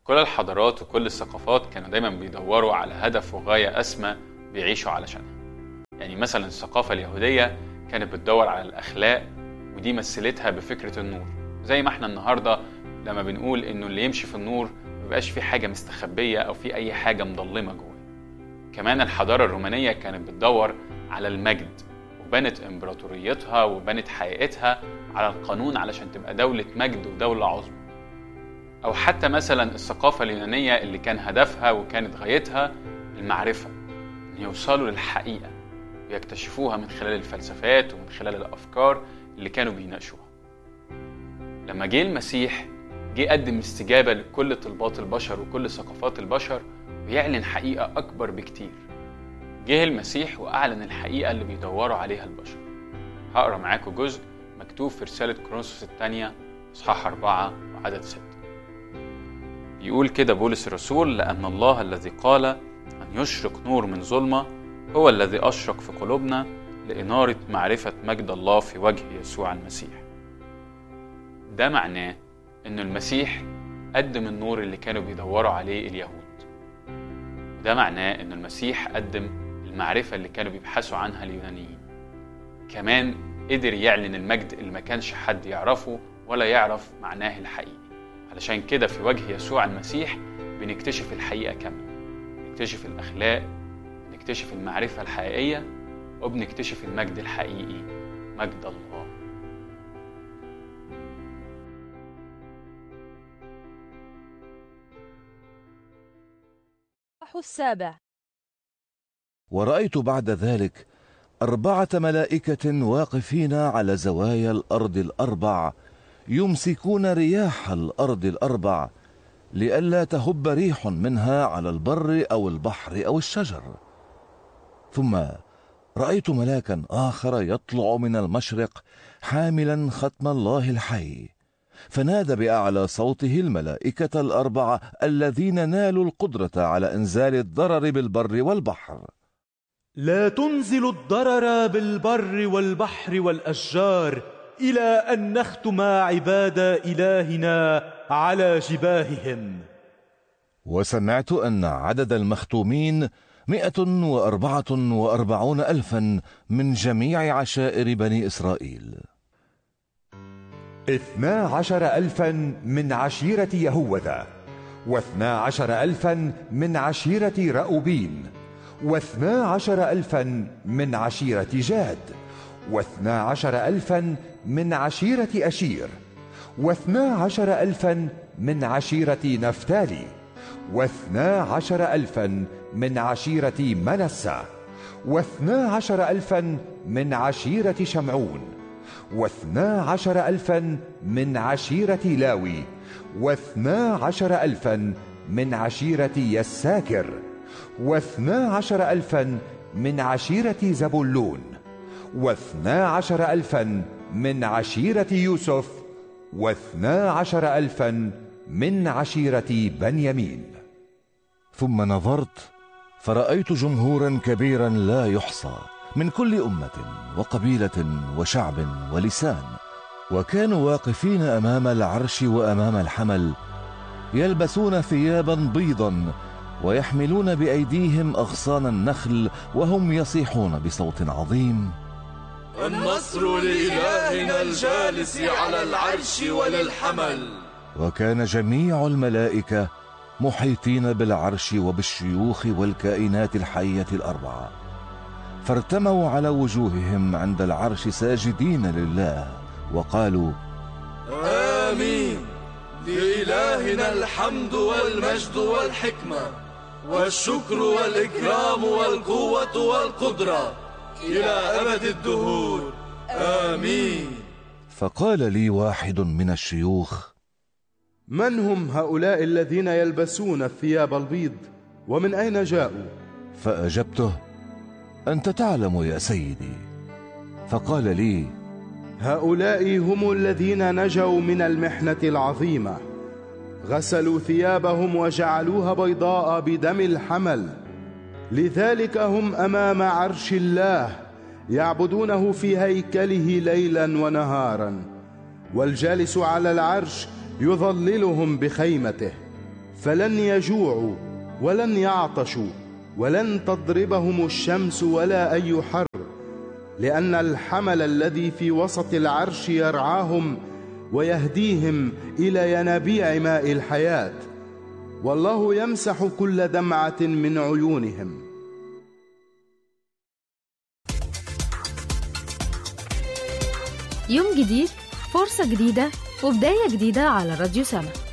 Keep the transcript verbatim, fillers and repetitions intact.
كل الحضارات وكل الثقافات كانوا دايما بيدوروا على هدف وغاية أسمى بيعيشوا علشانها. يعني مثلا الثقافة اليهودية كانت بتدور على الأخلاق، ودي مثلتها بفكرة النور، زي ما احنا النهاردة لما بنقول إنه اللي يمشي في النور مبقاش في حاجة مستخبية أو في أي حاجة مضلمة جوه. كمان الحضارة الرومانية كانت بتدور على المجد، وبنت إمبراطوريتها وبنت حقيقتها على القانون علشان تبقى دولة مجد ودولة عظمى. أو حتى مثلا الثقافة اليونانية اللي كان هدفها وكانت غايتها المعرفة، إن يوصلوا للحقيقة ويكتشفوها من خلال الفلسفات ومن خلال الأفكار اللي كانوا بيناقشوها. لما جه المسيح جه قدم استجابة لكل طلبات البشر وكل ثقافات البشر ويعلن حقيقة أكبر بكتير. جه المسيح وأعلن الحقيقة اللي بيدوروا عليها البشر. هقرأ معاكم جزء مكتوب في رسالة كورنثوس الثانية إصحاح أربعة وعدد ستة. يقول كده بولس الرسول: لأن الله الذي قال أن يشرق نور من ظلمة هو الذي أشرق في قلوبنا لإنارة معرفة مجد الله في وجه يسوع المسيح. ده معناه إن المسيح قدم النور اللي كانوا بيدوروا عليه اليهود، وده معناه إن المسيح قدم المعرفة اللي كانوا بيبحثوا عنها اليونانيين. كمان قدر يعلن المجد اللي ما كانش حد يعرفه ولا يعرف معناه الحقيقي. علشان كده في وجه يسوع المسيح بنكتشف الحقيقة كاملة، بنكتشف الأخلاق، بنكتشف المعرفة الحقيقية، وبنكتشف المجد الحقيقي، مجد الله. السابع. ورأيت بعد ذلك أربعة ملائكة واقفين على زوايا الأرض الأربع، يمسكون رياح الأرض الأربع لئلا تهب ريح منها على البر أو البحر أو الشجر. ثم رأيت ملاكا آخر يطلع من المشرق حاملا ختم الله الحي، فنادى بأعلى صوته الملائكة الأربعة الذين نالوا القدرة على إنزال الضرر بالبر والبحر: لا تنزل الضرر بالبر والبحر والأشجار إلى أن نختم عباد إلهنا على جباههم. وسمعت أن عدد المختومين مئة وأربعة وأربعون ألفا من جميع عشائر بني إسرائيل. اثنا عشر ألفا من عشيرة يهوذا، واثنا عشر ألفا من عشيرة رأوبين، واثنا عشر ألفا من عشيرة جاد، واثنا عشر ألفا من عشيرة أشير، واثنا عشر ألفا من عشيرة نفتالي، واثنا عشر ألفا من عشيرة منسى، واثنا عشر ألفا من عشيرة شمعون، واثنا عشر ألفا من عشيرة لاوي، واثنا عشر ألفا من عشيرة يساكر، واثنا عشر ألفا من عشيرة زبولون، واثنا عشر ألفا من عشيرة يوسف، واثنا عشر ألفا من عشيرة بنيامين. ثم نظرت فرأيت جمهورا كبيرا لا يحصى من كل أمة وقبيلة وشعب ولسان، وكانوا واقفين أمام العرش وأمام الحمل، يلبسون ثيابا بيضا ويحملون بأيديهم أغصان النخل، وهم يصيحون بصوت عظيم: النصر لإلهنا الجالس على العرش وللحمل. وكان جميع الملائكة محيطين بالعرش وبالشيوخ والكائنات الحية الأربعة، فارتموا على وجوههم عند العرش ساجدين لله وقالوا: آمين. لإلهنا الحمد والمجد والحكمة والشكر والإكرام والقوة والقدرة إلى أبد الدهور. آمين. فقال لي واحد من الشيوخ: من هم هؤلاء الذين يلبسون الثياب البيض، ومن أين جاءوا؟ فأجبته: أنت تعلم يا سيدي. فقال لي: هؤلاء هم الذين نجوا من المحنة العظيمة، غسلوا ثيابهم وجعلوها بيضاء بدم الحمل، لذلك هم أمام عرش الله يعبدونه في هيكله ليلا ونهارا، والجالس على العرش يظللهم بخيمته. فلن يجوعوا ولن يعطشوا ولن تضربهم الشمس ولا أي حر، لأن الحمل الذي في وسط العرش يرعاهم ويهديهم إلى ينابيع ماء الحياة، والله يمسح كل دمعة من عيونهم. يوم جديد، فرصة جديدة، وبداية جديدة على راديو سما.